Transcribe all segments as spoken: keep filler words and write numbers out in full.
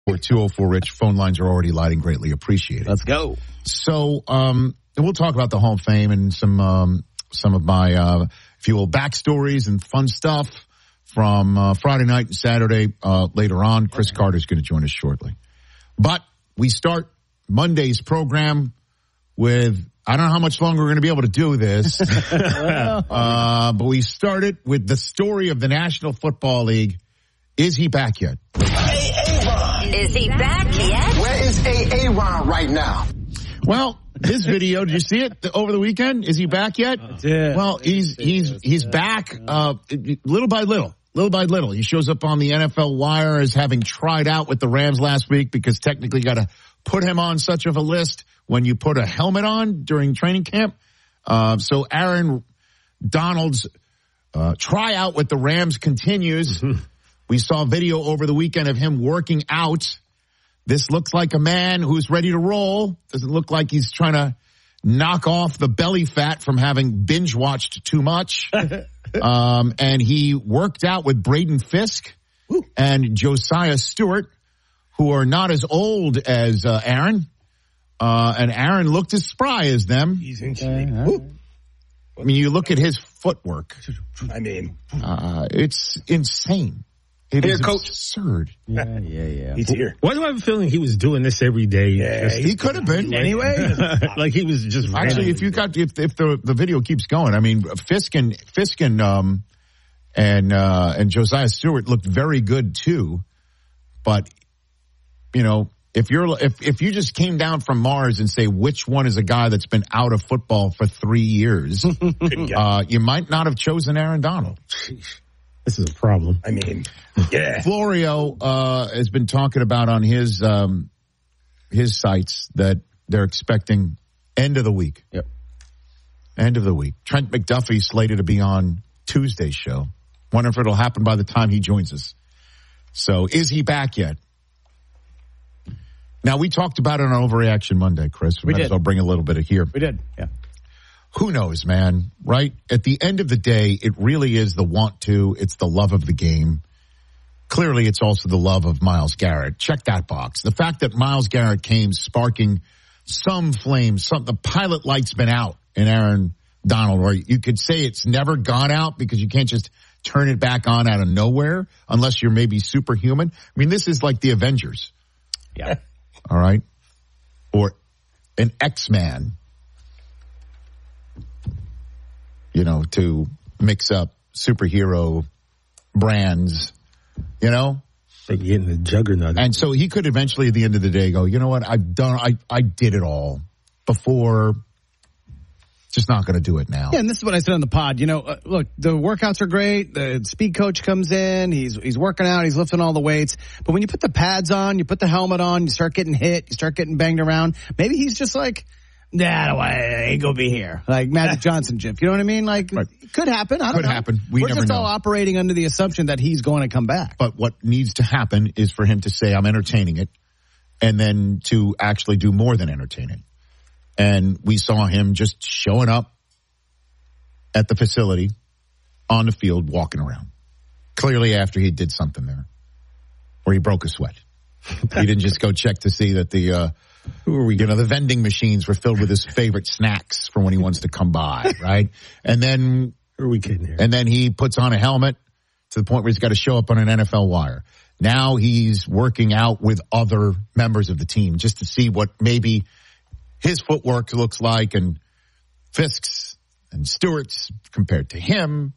two oh four Rich. Phone lines are already lighting. Greatly appreciated. Let's go. So, um, and we'll talk about the Hall of Fame and some, um, some of my, uh, if you will, backstories and fun stuff from, uh, Friday night and Saturday, uh, later on. Chris Carter's going to join us shortly. But we start Monday's program with, I don't know how much longer we're going to be able to do this. uh, but we started with the story of the National Football League. Is he back yet? Is he back yet? Where is Aaron right now? Well, this video, did you see it over the weekend? Is he back yet? Yeah. Well, he's he's he's back uh, little by little, little by little. He shows up on the N F L Wire as having tried out with the Rams last week because technically you got to put him on such of a list when you put a helmet on during training camp. Uh, so Aaron Donald's uh, tryout with the Rams continues. We saw video over the weekend of him working out. This looks like a man who's ready to roll. Doesn't look like he's trying to knock off the belly fat from having binge watched too much. um, and he worked out with Braden Fisk Woo. and Josiah Stewart, who are not as old as uh, Aaron. Uh, and Aaron looked as spry as them. He's in shape. I mean, you look at his footwork. I mean, uh, it's insane. It here, is coach. absurd. Yeah, yeah, yeah. He's here. Why do I have a feeling he was doing this every day? Yeah, he could have been anyway. Like he was just actually. If you got if if the the video keeps going, I mean, Fisk and Fisk and um and uh, and Josiah Stewart looked very good too. But you know, if you're if if you just came down from Mars and say which one is a guy that's been out of football for three years, uh, you might not have chosen Aaron Donald. This is a problem. I mean, yeah. Florio uh, has been talking about on his um, his sites that they're expecting end of the week. Yep. End of the week. Trent McDuffie slated to be on Tuesday's show. Wonder if it'll happen by the time he joins us. So, is he back yet? Now, we talked about it on Overreaction Monday, Chris. We, we might did. as well bring a little bit of here. We did, yeah. Who knows, man, right? At the end of the day, it really is the want to. It's the love of the game. Clearly, it's also the love of Myles Garrett. Check that box. The fact that Myles Garrett came sparking some flames, some, the pilot light's been out in Aaron Donald, or you could say it's never gone out because you can't just turn it back on out of nowhere unless you're maybe superhuman. I mean, this is like the Avengers. Yeah. All right. Or an X-Man. You know, to mix up superhero brands, you know? Like getting the juggernaut. And so he could eventually at the end of the day go, you know what, I've done, I, I did it all before, just not going to do it now. Yeah, and this is what I said on the pod. You know, uh, look, the workouts are great. The speed coach comes in. He's he's working out. He's lifting all the weights. But when you put the pads on, you put the helmet on, you start getting hit, you start getting banged around. Maybe he's just like, nah, I ain't gonna be here. Like Magic Johnson, Jim. You know what I mean? Like, right. It could happen. I don't could know. happen. We We're never just know. all operating under the assumption that he's going to come back. But what needs to happen is for him to say, I'm entertaining it, and then to actually do more than entertaining. And we saw him just showing up at the facility, on the field, walking around. Clearly after he did something there, where he broke a sweat. He didn't just go check to see that the, uh, who are we, you know, the vending machines were filled with his favorite snacks for when he wants to come by, right? And then, who are we kidding here? And then he puts on a helmet to the point where he's got to show up on an N F L Wire. Now he's working out with other members of the team just to see what maybe his footwork looks like and Fisk's and Stewart's compared to him.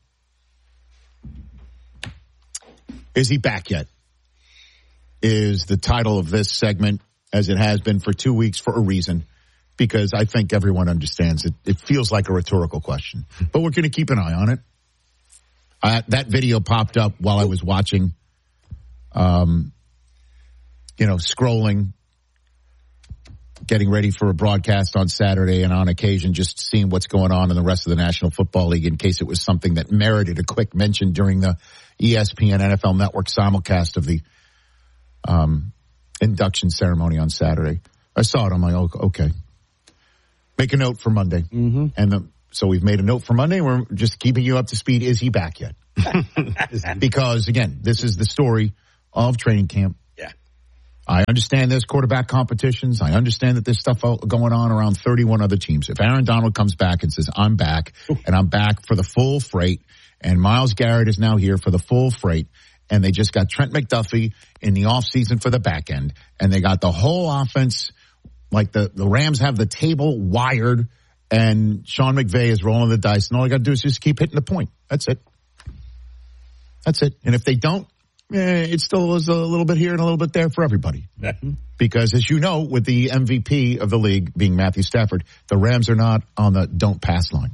Is he back yet? Is the title of this segment, as it has been for two weeks for a reason, because I think everyone understands it. It feels like a rhetorical question, but we're going to keep an eye on it. Uh, that video popped up while I was watching, um, you know, scrolling, getting ready for a broadcast on Saturday, and on occasion just seeing what's going on in the rest of the National Football League in case it was something that merited a quick mention during the E S P N N F L Network simulcast of the um, induction ceremony on Saturday. I saw it. I'm like, oh, okay. Make a note for Monday. Mm-hmm. And the, so we've made a note for Monday. We're just keeping you up to speed. Is he back yet? Because, again, this is the story of training camp. Yeah. I understand there's quarterback competitions. I understand that there's stuff going on around thirty-one other teams. If Aaron Donald comes back and says, I'm back, and I'm back for the full freight, and Myles Garrett is now here for the full freight, and they just got Trent McDuffie in the offseason for the back end, and they got the whole offense, like the, the Rams have the table wired, and Sean McVay is rolling the dice, and all I got to do is just keep hitting the point. That's it. That's it. And if they don't, eh, it still is a little bit here and a little bit there for everybody. Because as you know, with the M V P of the league being Matthew Stafford, the Rams are not on the don't pass line.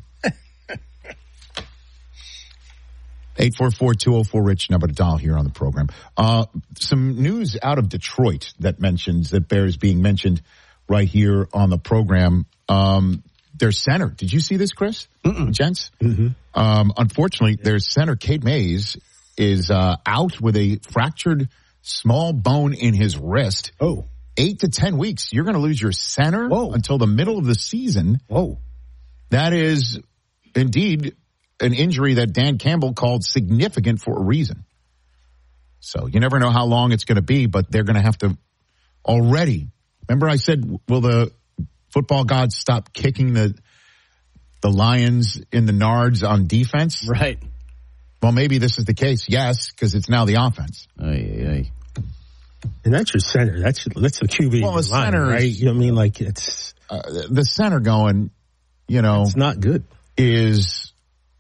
eight four four, two oh four, RICH, number to dial here on the program. Uh, some news out of Detroit that mentions, that bears being mentioned right here on the program. Um, their center, did you see this, Chris? Mm-mm. Gents? Mm-hmm. Um, unfortunately, their center, Cade Mays, is uh, out with a fractured small bone in his wrist. Oh. Eight to ten weeks. You're going to lose your center Whoa. until the middle of the season. Whoa. That is indeed an injury that Dan Campbell called significant for a reason. So you never know how long it's going to be, but they're going to have to already. Remember I said, will the football gods stop kicking the the Lions in the nards on defense? Right. Well, maybe this is the case. Yes, because it's now the offense. Aye, aye, aye. And that's your center. That's that's the Q B Well, line, the center, right? You know what I mean? Like it's uh, the center going. You know, it's not good. Is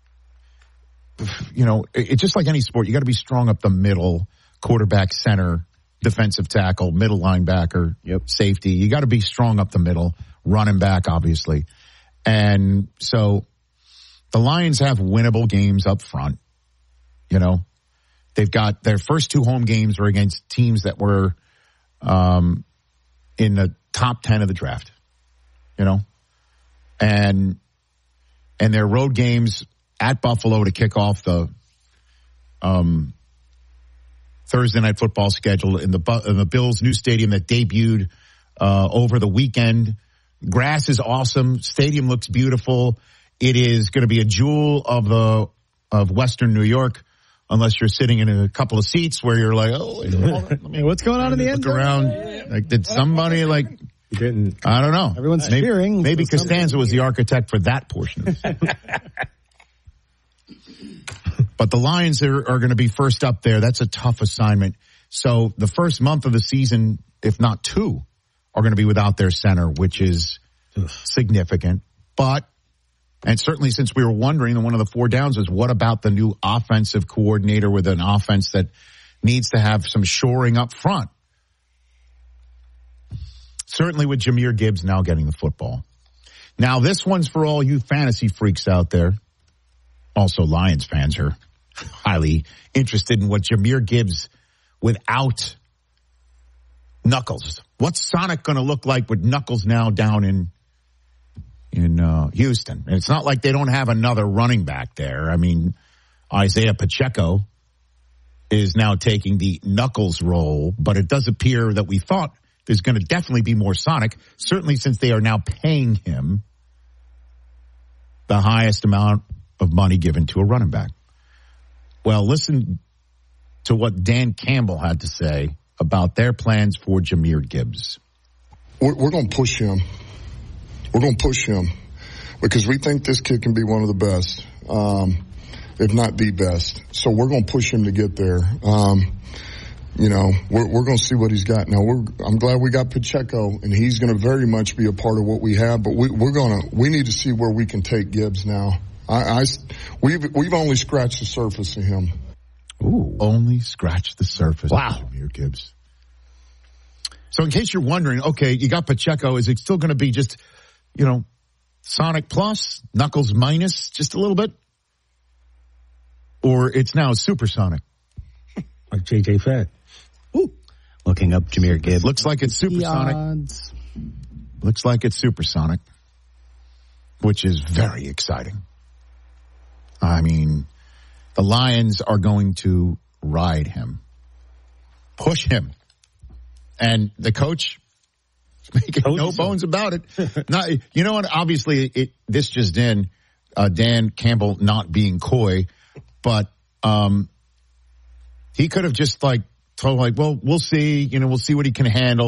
you know, it's it just like any sport. You got to be strong up the middle, quarterback, center, defensive tackle, middle linebacker, yep. safety. You got to be strong up the middle, running back, obviously. And so the Lions have winnable games up front. You know, they've got their first two home games were against teams that were um, in the top ten of the draft. You know, and and their road games at Buffalo to kick off the um, Thursday night football schedule in the in the Bills' new stadium that debuted uh, over the weekend. Grass is awesome. Stadium looks beautiful. It is going to be a jewel of the of Western New York, unless you're sitting in a couple of seats where you're like, oh, wait, let me what's going on in the end look zone? around. Like, did somebody like? Didn't. I don't know. Everyone's maybe, cheering. Maybe So Costanza was the architect for that portion of it. But the Lions are, are going to be first up there. That's a tough assignment. So the first month of the season, if not two, are going to be without their center, which is Ugh. significant. But, and certainly since we were wondering, and one of the four downs is, what about the new offensive coordinator with an offense that needs to have some shoring up front? Certainly with Jahmyr Gibbs now getting the football. Now this one's for all you fantasy freaks out there. Also Lions fans are highly interested in what Jahmyr Gibbs without Knuckles. What's Sonic going to look like with Knuckles now down in in uh, Houston? And it's not like they don't have another running back there. I mean, Isaiah Pacheco is now taking the Knuckles role, but it does appear that we thought there's going to definitely be more Sonic, certainly since they are now paying him the highest amount of money given to a running back. Well, listen to what Dan Campbell had to say about their plans for Jahmyr Gibbs. We're, we're going to push him. We're going to push him because we think this kid can be one of the best, um, if not the best. So we're going to push him to get there. Um, you know, we're, we're going to see what he's got. Now, we're, I'm glad we got Pacheco, and he's going to very much be a part of what we have. But we, we're going to, we need to see where we can take Gibbs now. I, I, we've, we've only scratched the surface of him. Ooh, only scratched the surface. Wow. Of Jahmyr Gibbs. So in case you're wondering, okay, you got Pacheco. Is it still going to be just, you know, Sonic plus, Knuckles minus, just a little bit? Or it's now Supersonic? Like J J Fett. Ooh. Looking up Jahmyr Gibbs. Looks like it's Supersonic. Odds. Looks like it's Supersonic, which is very exciting. I mean, the Lions are going to ride him, push him. And the coach is making Told no bones about it. Not, you know what? Obviously, it, this just in, uh, Dan Campbell not being coy, but um, he could have just like told like, well, we'll see. You know, we'll see what he can handle.